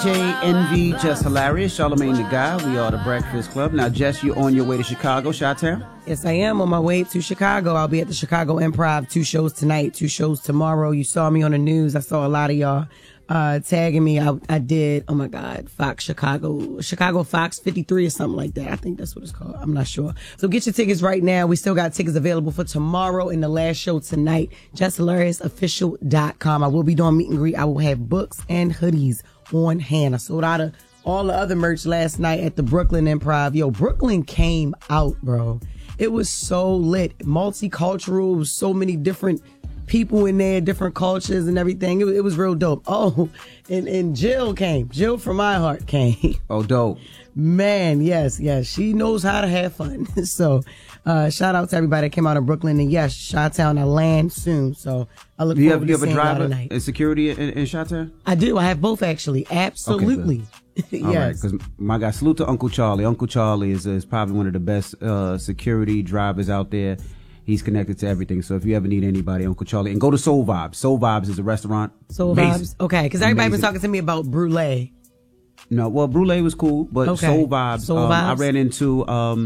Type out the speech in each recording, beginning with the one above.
DJ Envy, Just Hilarious, Charlamagne the Guy. We are the Breakfast Club. Now, Jess, you're on your way to Chicago, Chi-Town? Yes, I am on my way to Chicago. I'll be at the Chicago Improv, 2 shows tonight, 2 shows tomorrow. You saw me on the news. I saw a lot of y'all tagging me. I did, oh my God, Fox Chicago Fox 53 or something like that. I think that's what it's called. I'm not sure. So get your tickets right now. We still got tickets available for tomorrow and the last show tonight. JustHilariousOfficial.com. I will be doing meet and greet. I will have books and hoodies on hand. I sold out of all the other merch last night at the Brooklyn Improv. Yo, Brooklyn came out, bro. It was so lit. Multicultural. It was so many different people in there, different cultures and everything. It was real dope. Oh, and Jill came. Jill from My Heart came. Oh, dope. Man, yes. She knows how to have fun. So, shout out to everybody that came out of Brooklyn. And yes, Chi-Town, I land soon. So, I look forward to seeing y'all tonight. Do you have a driver and security in Chi-Town? I do. I have both, actually. Absolutely. Okay, yes. All right, because my guy, salute to Uncle Charlie. Uncle Charlie is probably one of the best security drivers out there. He's connected to everything. So if you ever need anybody, Uncle Charlie, and go to Soul Vibes. Soul Vibes is a restaurant. Soul Vibes. Okay, because everybody was talking to me about Brulee. No, well, Brulee was cool, but okay. Soul Vibes. I ran into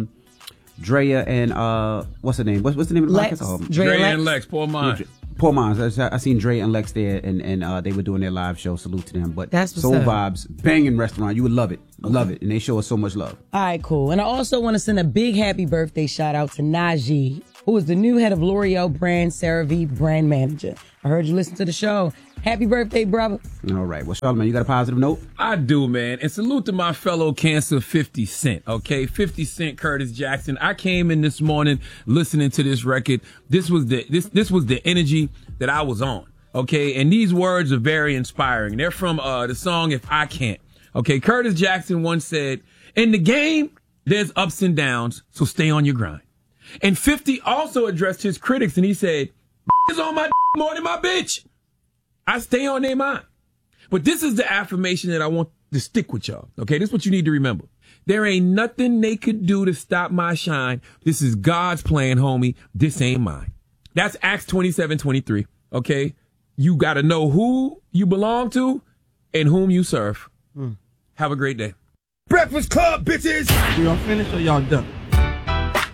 Drea and what's her name? What's the name of the podcast? Drea and Lex. Poor Minds. Poor Minds. I seen Dre and Lex there, and they were doing their live show. Salute to them. But that's Soul Vibes, banging restaurant. You would love it. Okay. Love it. And they show us so much love. All right, cool. And I also want to send a big happy birthday shout out to Najee, who is the new head of L'Oreal brand, CeraVe brand manager. I heard you listen to the show. Happy birthday, brother. All right. Well, Charlamagne, you got a positive note? I do, man. And salute to my fellow cancer 50 Cent, okay? 50 Cent, Curtis Jackson. I came in this morning listening to this record. This was the energy that I was on, okay? And these words are very inspiring. They're from the song If I Can't, okay? Curtis Jackson once said, in the game, there's ups and downs, so stay on your grind. And 50 also addressed his critics, and he said, is on my more than my bitch. I stay on their mind. But this is the affirmation that I want to stick with y'all. Okay, this is what you need to remember. There ain't nothing they could do to stop my shine. This is God's plan, homie. This ain't mine. That's Acts 27:23. Okay, you got to know who you belong to and whom you serve. Have a great day. Breakfast Club, bitches. Y'all finished or y'all done?